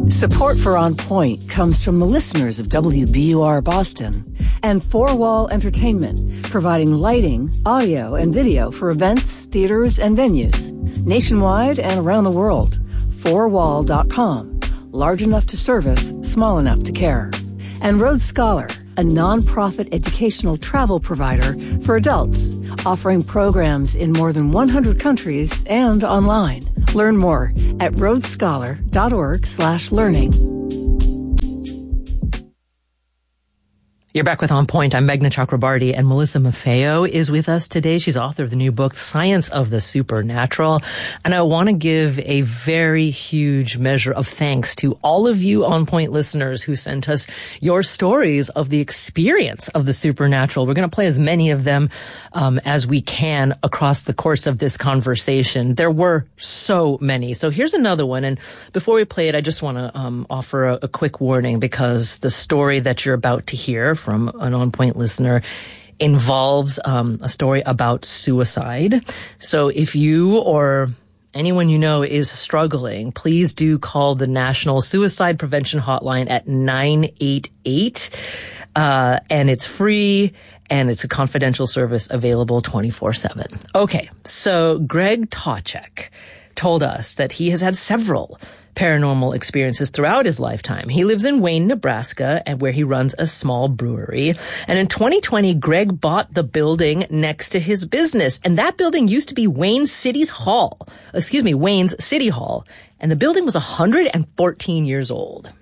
Support for On Point comes from the listeners of WBUR Boston and Four Wall Entertainment, providing lighting, audio, and video for events, theaters, and venues nationwide and around the world. Fourwall.com. Large enough to service, small enough to care. And Road Scholar, a nonprofit educational travel provider for adults, offering programs in more than 100 countries and online. Learn more at roadscholar.org/learning. You're back with On Point. I'm Meghna Chakrabarty, and Melissa Maffeo is with us today. She's author of the new book, Science of the Supernatural. And I want to give a very huge measure of thanks to all of you On Point listeners who sent us your stories of the experience of the supernatural. We're going to play as many of them as we can across the course of this conversation. There were so many. So here's another one. And before we play it, I just want to offer a quick warning, because the story that you're about to hear from an On Point listener involves a story about suicide. So if you or anyone you know is struggling, please do call the National Suicide Prevention Hotline at 988. And it's free, and it's a confidential service available 24/7. Okay, so Greg Tawchek told us that he has had several paranormal experiences throughout his lifetime. He lives in Wayne, Nebraska, and where he runs a small brewery. And in 2020, Greg bought the building next to his business. And that building used to be Wayne's City Hall. And the building was 114 years old.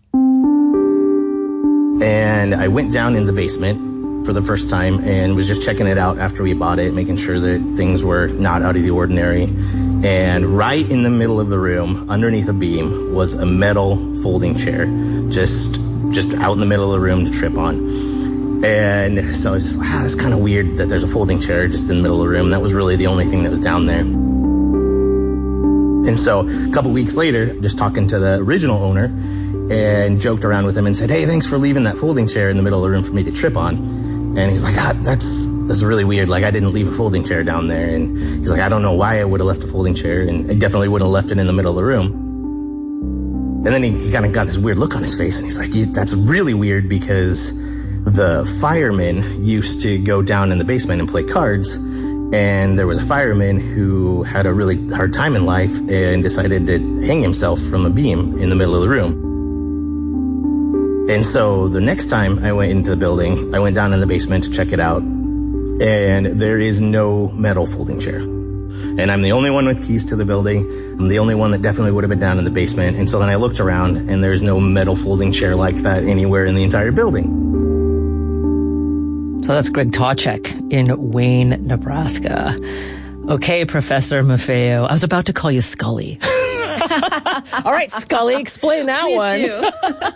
And I went down in the basement for the first time and was just checking it out after we bought it, making sure that things were not out of the ordinary. And right in the middle of the room, underneath a beam, was a metal folding chair, just out in the middle of the room to trip on. And so I was just like, it's kind of weird that there's a folding chair just in the middle of the room. That was really the only thing that was down there. And so a couple weeks later, just talking to the original owner, and joked around with him and said, hey, thanks for leaving that folding chair in the middle of the room for me to trip on. And he's like, that's really weird. Like, I didn't leave a folding chair down there. And he's like, I don't know why I would have left a folding chair, and I definitely wouldn't have left it in the middle of the room. And then he kind of got this weird look on his face, and he's like, that's really weird, because the firemen used to go down in the basement and play cards. And there was a fireman who had a really hard time in life and decided to hang himself from a beam in the middle of the room. And so the next time I went into the building, I went down in the basement to check it out, and there is no metal folding chair. And I'm the only one with keys to the building. I'm the only one that definitely would have been down in the basement. And so then I looked around, and there's no metal folding chair like that anywhere in the entire building. So that's Greg Tawchek in Wayne, Nebraska. Okay, Professor Maffeo. I was about to call you Scully. All right, Scully, explain that Please one. Do.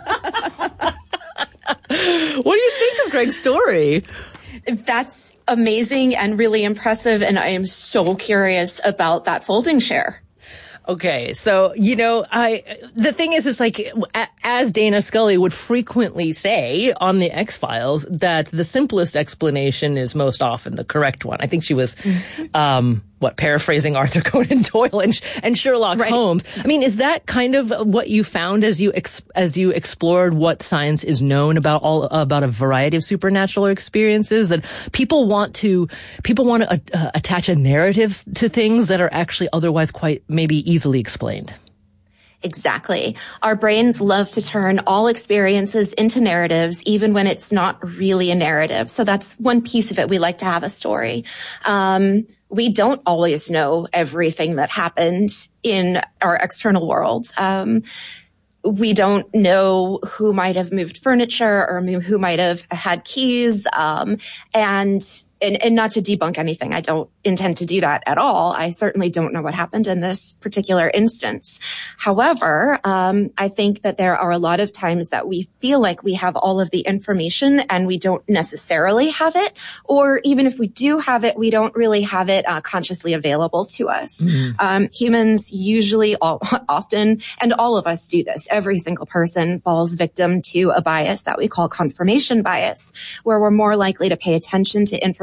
What do you think of Greg's story? That's amazing and really impressive, and I am so curious about that folding chair. Okay, so, the thing is like, as Dana Scully would frequently say on the X-Files, that the simplest explanation is most often the correct one. I think she was, paraphrasing Arthur Conan Doyle and Sherlock Holmes. I mean, is that kind of what you found as you explored what science is known about about a variety of supernatural experiences, that people want to attach a narrative to things that are actually otherwise quite maybe easily explained? Exactly. Our brains love to turn all experiences into narratives, even when it's not really a narrative. So that's one piece of it. We like to have a story. We don't always know everything that happened in our external world. We don't know who might have moved furniture or who might have had keys. And not to debunk anything, I don't intend to do that at all. I certainly don't know what happened in this particular instance. However, I think that there are a lot of times that we feel like we have all of the information and we don't necessarily have it, or even if we do have it, we don't really have it consciously available to us. Mm-hmm. Humans usually often, and all of us do this, every single person falls victim to a bias that we call confirmation bias, where we're more likely to pay attention to information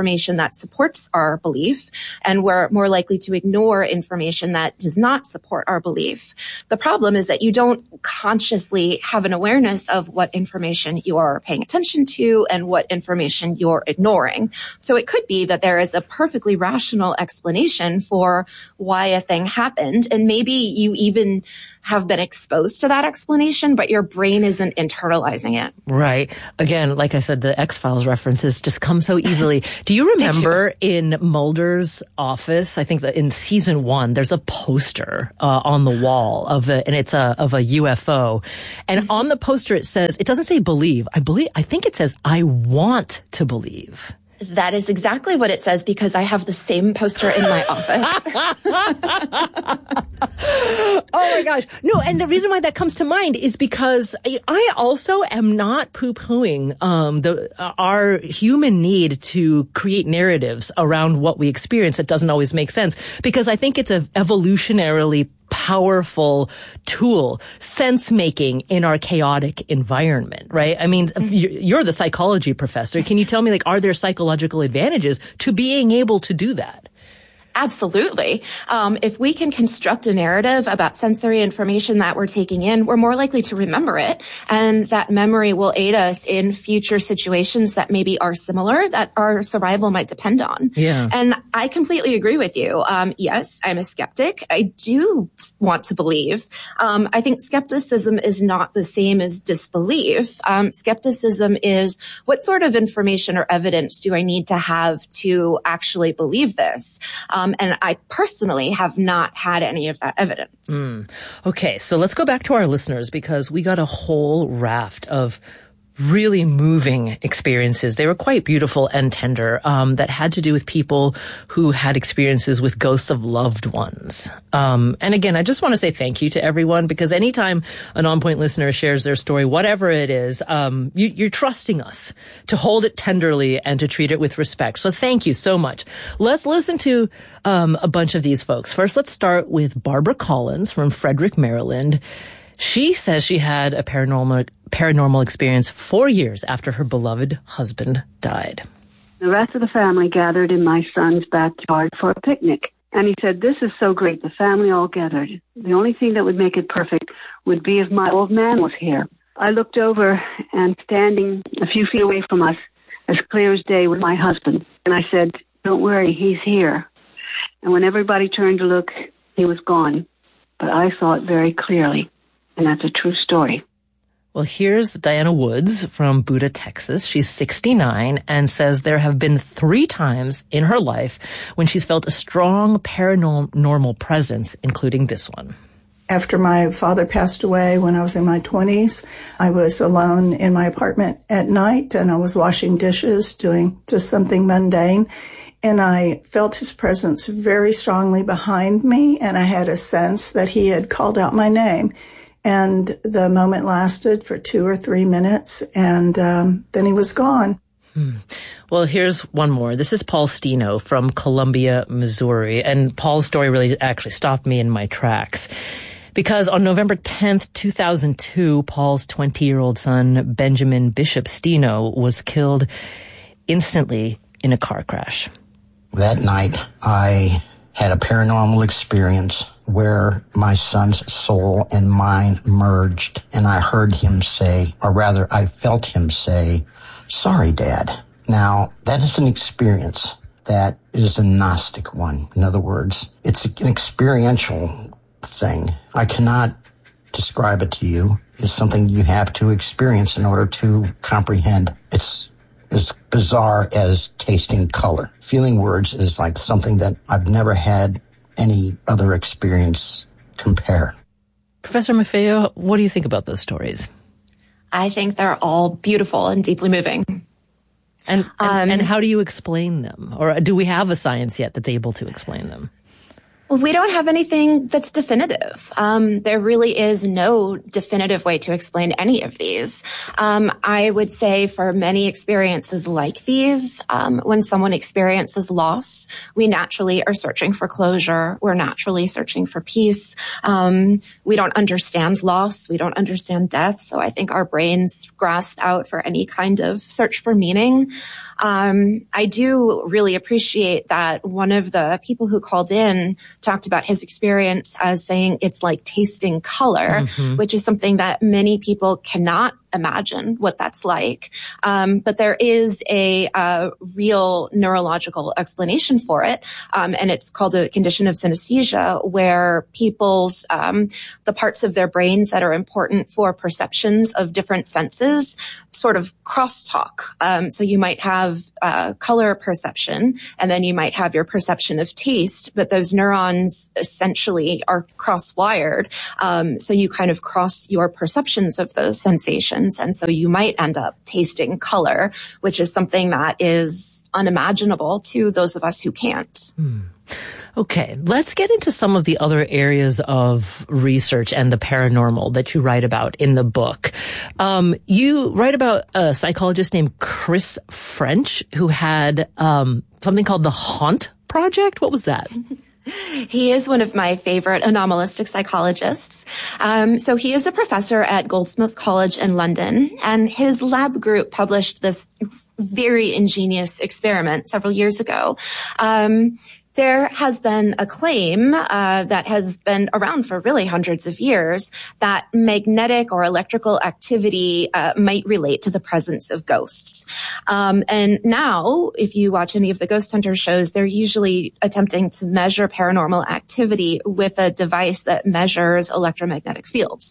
information that supports our belief, and we're more likely to ignore information that does not support our belief. The problem is that you don't consciously have an awareness of what information you are paying attention to and what information you're ignoring. So it could be that there is a perfectly rational explanation for why a thing happened, and maybe you even have been exposed to that explanation, but your brain isn't internalizing it. Right. Again, like I said, the X-Files references just come so easily. Do you remember in Mulder's office, I think that in season 1, there's a poster on the wall of a UFO. And on the poster it says, it doesn't say believe. I think it says, I want to believe. That is exactly what it says, because I have the same poster in my office. Oh my gosh. No, and the reason why that comes to mind is because I also am not poo-pooing our human need to create narratives around what we experience that doesn't always make sense, because I think it's an evolutionarily powerful tool, sense making in our chaotic environment, right? I mean, you're the psychology professor. Can you tell me, like, are there psychological advantages to being able to do that? Absolutely. If we can construct a narrative about sensory information that we're taking in, we're more likely to remember it. And that memory will aid us in future situations that maybe are similar, that our survival might depend on. Yeah. And I completely agree with you. Yes, I'm a skeptic. I do want to believe. I think skepticism is not the same as disbelief. Skepticism is, what sort of information or evidence do I need to have to actually believe this? And I personally have not had any of that evidence. Okay, so let's go back to our listeners, because we got a whole raft of really moving experiences. They were quite beautiful and tender, that had to do with people who had experiences with ghosts of loved ones. And again, I just want to say thank you to everyone, because anytime an On Point listener shares their story, whatever it is, you're trusting us to hold it tenderly and to treat it with respect. So thank you so much. Let's listen to a bunch of these folks. First, let's start with Barbara Collins from Frederick, Maryland. She says she had a paranormal experience 4 years after her beloved husband died. The rest of the family gathered in my son's backyard for a picnic. And he said, "This is so great. The family all gathered. The only thing that would make it perfect would be if my old man was here." I looked over, and standing a few feet away from us, as clear as day, was my husband. And I said, "Don't worry, he's here." And when everybody turned to look, he was gone. But I saw it very clearly. And that's a true story. Well, here's Diana Woods from Buda, Texas. She's 69 and says there have been 3 times in her life when she's felt a strong paranormal presence, including this one. After my father passed away when I was in my 20s, I was alone in my apartment at night, and I was washing dishes, doing just something mundane. And I felt his presence very strongly behind me, and I had a sense that he had called out my name. And the moment lasted for 2 or 3 minutes, and then he was gone. Well, here's one more. This is Paul Stino from Columbia, Missouri. And Paul's story really actually stopped me in my tracks. Because on November 10th, 2002, Paul's 20-year-old son, Benjamin Bishop Stino, was killed instantly in a car crash. That night, I had a paranormal experience where my son's soul and mine merged, and I heard him say, or rather, I felt him say, "Sorry, Dad." Now, that is an experience that is a Gnostic one. In other words, it's an experiential thing. I cannot describe it to you. It's something you have to experience in order to comprehend. It's as bizarre as tasting color. Feeling words is like something that I've never had any other experience compare. Professor Maffeo, what do you think about those stories? I think they're all beautiful and deeply moving. And how do you explain them? Or do we have a science yet that's able to explain them? Well, we don't have anything that's definitive. There really is no definitive way to explain any of these. I would say for many experiences like these, when someone experiences loss, we naturally are searching for closure. We're naturally searching for peace. We don't understand loss. We don't understand death. So I think our brains grasp out for any kind of search for meaning. I do really appreciate that one of the people who called in talked about his experience as saying it's like tasting color, which is something that many people cannot imagine what that's like. But there is a real neurological explanation for it. And it's called a condition of synesthesia, where people's, the parts of their brains that are important for perceptions of different senses sort of crosstalk. So you might have color perception, and then you might have your perception of taste, but those neurons essentially are cross-wired. So you kind of cross your perceptions of those sensations. And so you might end up tasting color, which is something that is unimaginable to those of us who can't. Okay, let's get into some of the other areas of research and the paranormal that you write about in the book. You write about a psychologist named Chris French who had something called the Haunt Project. What was that? He is one of my favorite anomalistic psychologists. So he is a professor at Goldsmiths College in London, and his lab group published this very ingenious experiment several years ago. There has been a claim that has been around for really hundreds of years that magnetic or electrical activity might relate to the presence of ghosts. And now, if you watch any of the ghost hunter shows, they're usually attempting to measure paranormal activity with a device that measures electromagnetic fields.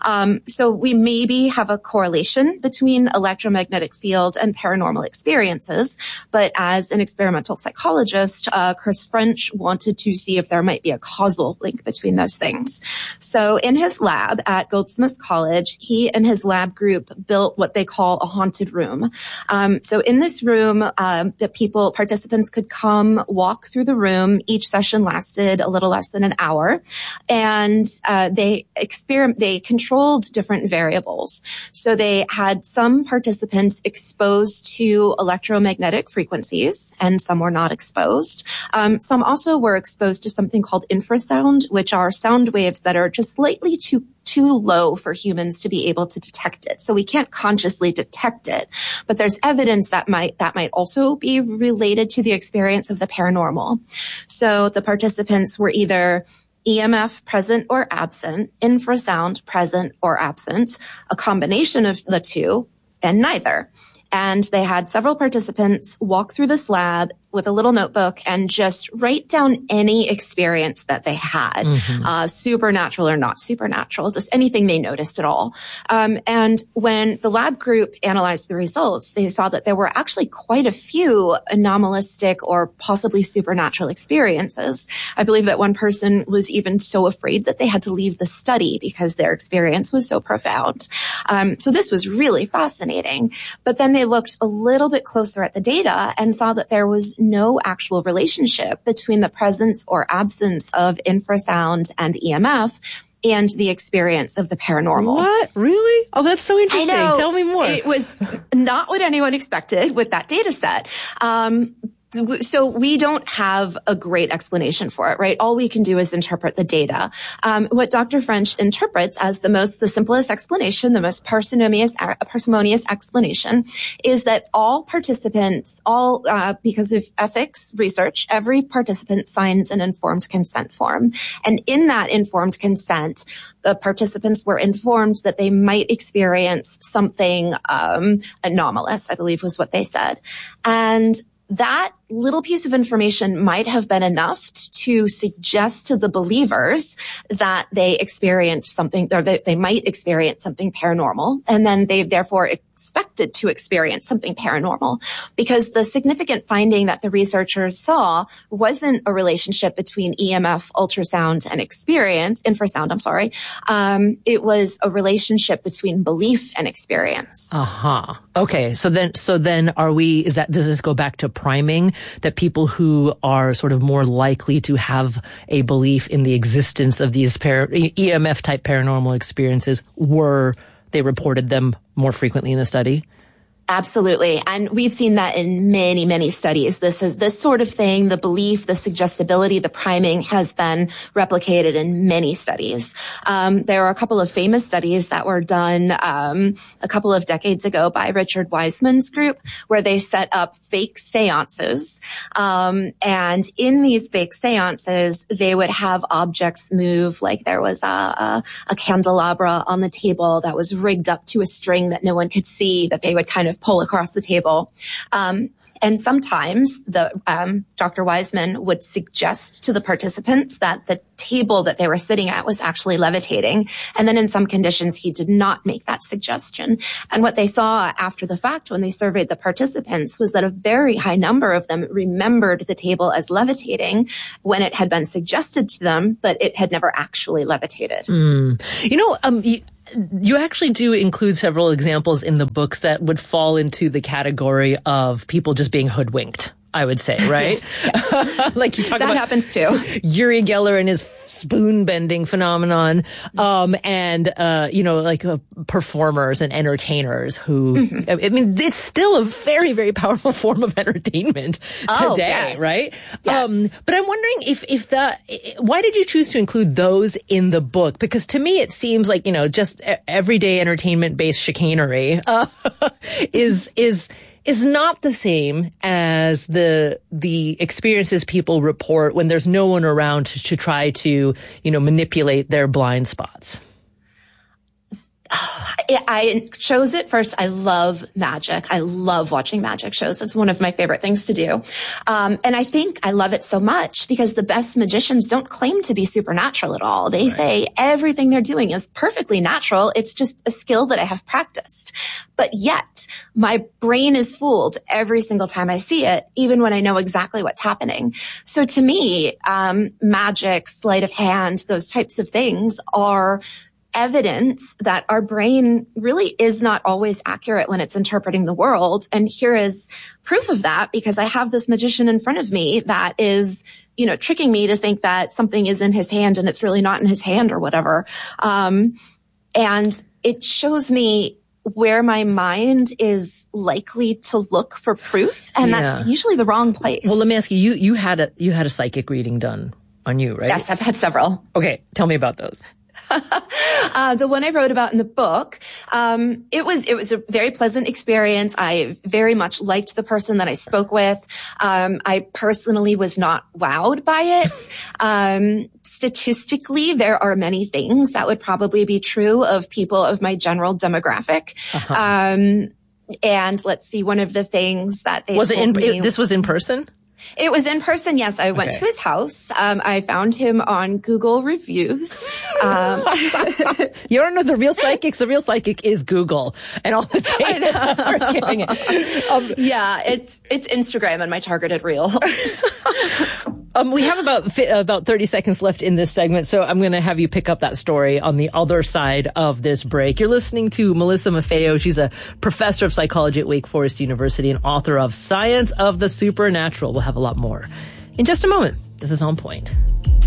So we maybe have a correlation between electromagnetic fields and paranormal experiences, but as an experimental psychologist, Chris French wanted to see if there might be a causal link between those things. So in his lab at Goldsmiths College, he and his lab group built what they call a haunted room. So in this room, the participants could come walk through the room. Each session lasted a little less than an hour, and they controlled different variables. So they had some participants exposed to electromagnetic frequencies, and some were not exposed. Some also were exposed to something called infrasound, which are sound waves that are just slightly too low for humans to be able to detect it. So we can't consciously detect it, but there's evidence that might also be related to the experience of the paranormal. So the participants were either EMF present or absent, infrasound present or absent, a combination of the two, and neither. And they had several participants walk through this lab with a little notebook and just write down any experience that they had, supernatural or not supernatural, just anything they noticed at all. And when the lab group analyzed the results, they saw that there were actually quite a few anomalistic or possibly supernatural experiences. I believe that one person was even so afraid that they had to leave the study because their experience was so profound. So this was really fascinating. But then they looked a little bit closer at the data and saw that there was no actual relationship between the presence or absence of infrasound and EMF and the experience of the paranormal. What? Really? Oh, that's so interesting. I know. Tell me more. It was not what anyone expected with that data set. So we don't have a great explanation for it, right? All we can do is interpret the data. What Dr. French interprets as the simplest explanation, the most parsimonious explanation is that all participants, because of ethics research, every participant signs an informed consent form. And in that informed consent, the participants were informed that they might experience something, anomalous, I believe was what they said. And that little piece of information might have been enough to suggest to the believers that they experienced something, or they might experience something paranormal, and then they therefore expected to experience something paranormal, because the significant finding that the researchers saw wasn't a relationship between EMF, ultrasound, and infrasound, I'm sorry. It was a relationship between belief and experience. Okay. So then does this go back to priming? that people who are sort of more likely to have a belief in the existence of these EMF type paranormal experiences they reported them more frequently in the study? Absolutely. And we've seen that in many, many studies. This sort of thing, the belief, the suggestibility, the priming has been replicated in many studies. There are a couple of famous studies that were done a couple of decades ago by Richard Wiseman's group, where they set up fake seances. And in these fake seances, they would have objects move, like there was a candelabra on the table that was rigged up to a string that no one could see, that they would kind of pull across the table. And sometimes Dr. Wiseman would suggest to the participants that the table that they were sitting at was actually levitating. And then in some conditions, he did not make that suggestion. And what they saw after the fact when they surveyed the participants was that a very high number of them remembered the table as levitating when it had been suggested to them, but it had never actually levitated. You actually do include several examples in the books that would fall into the category of people just being hoodwinked, I would say, right? Yes. Like you talk that about happens too. Uri Geller and his spoon bending phenomenon, performers and entertainers who, I mean, it's still a very, very powerful form of entertainment today, yes. right? Yes. But I'm wondering why did you choose to include those in the book? Because to me, it seems like, just everyday entertainment-based chicanery is not the same as the experiences people report when there's no one around to try to, manipulate their blind spots. I chose it first. I love magic. I love watching magic shows. It's one of my favorite things to do. And I think I love it so much because the best magicians don't claim to be supernatural at all. They say everything they're doing is perfectly natural. It's just a skill that I have practiced. But yet my brain is fooled every single time I see it, even when I know exactly what's happening. So to me, magic, sleight of hand, those types of things are evidence that our brain really is not always accurate when it's interpreting the world. And here is proof of that, because I have this magician in front of me that is, tricking me to think that something is in his hand and it's really not in his hand or whatever. And it shows me where my mind is likely to look for proof. And that's usually the wrong place. Well, let me ask you, you had a psychic reading done on you, right? Yes, I've had several. Okay. Tell me about those. The one I wrote about in the book, it was a very pleasant experience. I very much liked the person that I spoke with. I personally was not wowed by it. Statistically, there are many things that would probably be true of people of my general demographic. And let's see, one of the things that they told me, this was in person? It was in person, yes. I went to his house. I found him on Google reviews. You don't know the real psychics. The real psychic is Google and all the data. We're getting it. Yeah, it's Instagram and my targeted reel. We have about 30 seconds left in this segment, so I'm going to have you pick up that story on the other side of this break. You're listening to Melissa Maffeo. She's a professor of psychology at Wake Forest University and author of Science of the Supernatural. We'll have a lot more in just a moment. This is On Point.